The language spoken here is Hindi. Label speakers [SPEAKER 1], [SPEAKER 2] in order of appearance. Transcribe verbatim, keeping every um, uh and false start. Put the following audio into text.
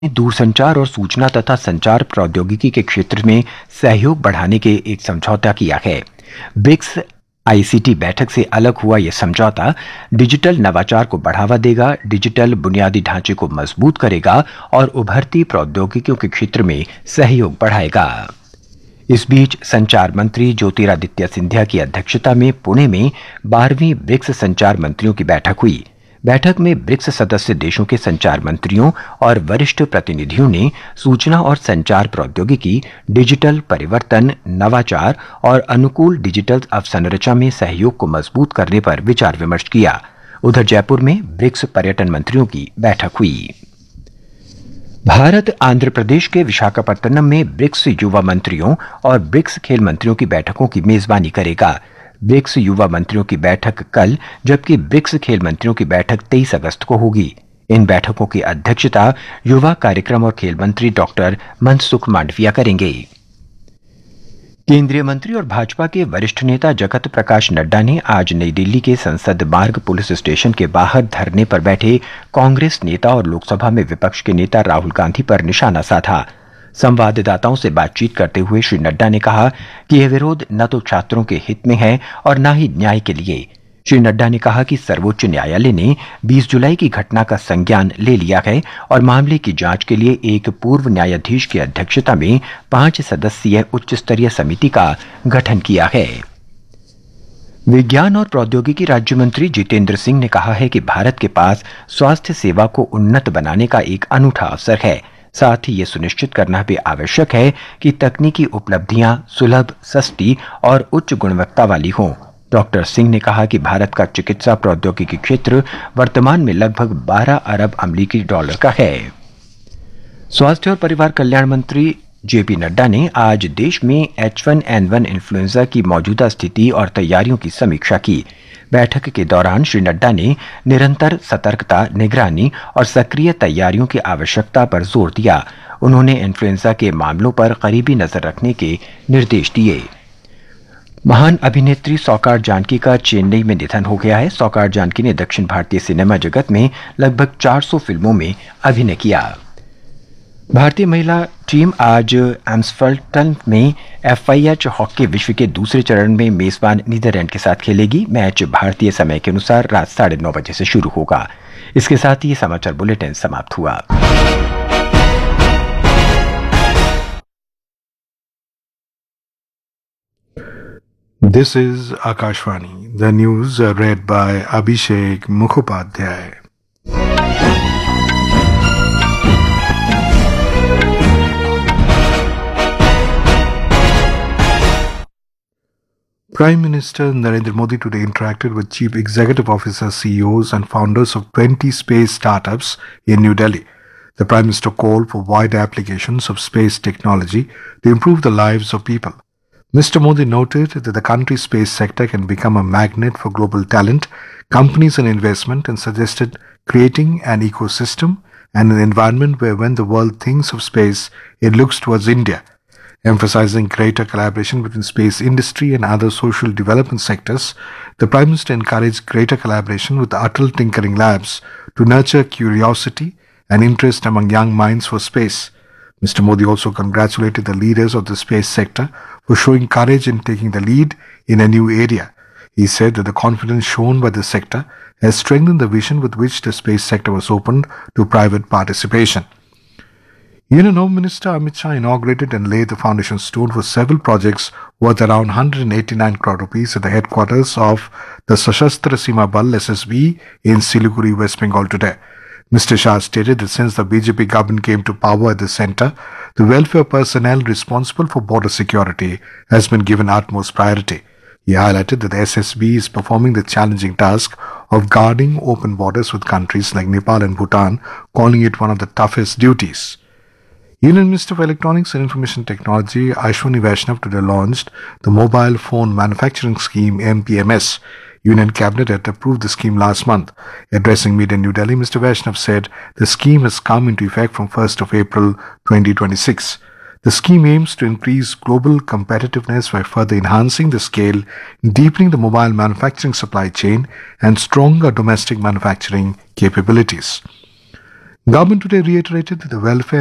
[SPEAKER 1] दूरसंचार और सूचना तथा संचार प्रौद्योगिकी के क्षेत्र में सहयोग बढ़ाने के एक समझौता किया है। ब्रिक्स आईसीटी बैठक से अलग हुआ यह समझौता डिजिटल नवाचार को बढ़ावा देगा, डिजिटल बुनियादी ढांचे को मजबूत करेगा और उभरती प्रौद्योगिकियों के क्षेत्र में सहयोग बढ़ाएगा। इस बीच संचार मंत्री ज्योतिरादित्य सिंधिया की अध्यक्षता में पुणे में बारहवीं ब्रिक्स संचार मंत्रियों की बैठक हुई। बैठक में ब्रिक्स सदस्य देशों के संचार मंत्रियों और वरिष्ठ प्रतिनिधियों ने सूचना और संचार प्रौद्योगिकी, डिजिटल परिवर्तन, नवाचार और अनुकूल डिजिटल अवसंरचना में सहयोग को मजबूत करने पर विचार विमर्श किया। उधर जयपुर में ब्रिक्स पर्यटन मंत्रियों की बैठक हुई। भारत आंध्र प्रदेश के विशाखापट्टनम में ब्रिक्स युवा मंत्रियों और ब्रिक्स खेल मंत्रियों की बैठकों की मेजबानी करेगा। ब्रिक्स युवा मंत्रियों की बैठक कल, जबकि ब्रिक्स खेल मंत्रियों की बैठक तेईस अगस्त को होगी। इन बैठकों की अध्यक्षता युवा कार्यक्रम और खेल मंत्री डॉक्टर मनसुख मांडविया करेंगे। केंद्रीय मंत्री और भाजपा के वरिष्ठ नेता जगत प्रकाश नड्डा ने आज नई दिल्ली के संसद मार्ग पुलिस स्टेशन के बाहर धरने पर बैठे कांग्रेस नेता और लोकसभा में विपक्ष के नेता राहुल गांधी पर निशाना साधा। संवाददाताओं से बातचीत करते हुए श्री नड्डा ने कहा कि यह विरोध न तो छात्रों के हित में है और न ही न्याय के लिए। श्री नड्डा ने कहा कि सर्वोच्च न्यायालय ने बीस जुलाई की घटना का संज्ञान ले लिया है और मामले की जांच के लिए एक पूर्व न्यायाधीश की अध्यक्षता में पांच सदस्यीय उच्च स्तरीय समिति का गठन किया है। विज्ञान और प्रौद्योगिकी राज्य मंत्री जितेंद्र सिंह ने कहा है कि भारत के पास स्वास्थ्य सेवा को उन्नत बनाने का एक अनूठा अवसर है। साथ ही यह सुनिश्चित करना भी आवश्यक है कि तकनीकी उपलब्धियां सुलभ, सस्ती और उच्च गुणवत्ता वाली हों। डॉक्टर सिंह ने कहा कि भारत का चिकित्सा प्रौद्योगिकी क्षेत्र वर्तमान में लगभग बारह अरब अमेरिकी डॉलर का है। स्वास्थ्य और परिवार कल्याण मंत्री जेपी नड्डा ने आज देश में H one N one influenza की मौजूदा स्थिति और तैयारियों की समीक्षा की। बैठक के दौरान श्री नड्डा ने निरंतर सतर्कता, निगरानी और सक्रिय तैयारियों की आवश्यकता पर जोर दिया। उन्होंने इन्फ्लुएंजा के मामलों पर करीबी नजर रखने के निर्देश दिए। महान अभिनेत्री सौकाड़ जानकी का चेन्नई में निधन हो गया है। सौकाड़ जानकी ने दक्षिण भारतीय सिनेमा जगत में लगभग चार सौ फिल्मों में अभिनय किया। भारतीय महिला टीम आज एम्स्टर्डम में एफआईएच हॉकी विश्व के दूसरे चरण में मेजबान नीदरलैंड के साथ खेलेगी। मैच भारतीय समय के अनुसार रात साढ़े नौ बजे से शुरू होगा। इसके साथ ही ये समाचार बुलेटिन समाप्त हुआ।
[SPEAKER 2] This is Akashvani. The news are read by Abhishek Mukhopadhyay. Prime Minister Narendra Modi today interacted with Chief Executive Officers, C E Os and founders of twenty space startups in New Delhi. The Prime Minister called for wider applications of space technology to improve the lives of people. Mister Modi noted that the country's space sector can become a magnet for global talent, companies and investment, and suggested creating an ecosystem and an environment where when the world thinks of space, it looks towards India. Emphasizing greater collaboration between space industry and other social development sectors, the Prime Minister encouraged greater collaboration with the Atal Tinkering Labs to nurture curiosity and interest among young minds for space. Mister Modi also congratulated the leaders of the space sector for showing courage in taking the lead in a new area. He said that the confidence shown by the sector has strengthened the vision with which the space sector was opened to private participation. Union Home Minister Amit Shah inaugurated and laid the foundation stone for several projects worth around one hundred eighty-nine crore rupees at the headquarters of the Sashastra Seema Bal S S B in Siliguri, West Bengal today. Mister Shah stated that since the B J P government came to power at the centre, the welfare personnel responsible for border security has been given utmost priority. He highlighted that the S S B is performing the challenging task of guarding open borders with countries like Nepal and Bhutan, calling it one of the toughest duties. Union Minister for Electronics and Information Technology Ashwini Vaishnav today launched the Mobile Phone Manufacturing Scheme M P M S. Union Cabinet had approved the scheme last month. Addressing media in New Delhi, Mister Vaishnav said the scheme has come into effect from first of April twenty twenty-six. The scheme aims to increase global competitiveness by further enhancing the scale, deepening the mobile manufacturing supply chain, and stronger domestic manufacturing capabilities. Government today reiterated that the welfare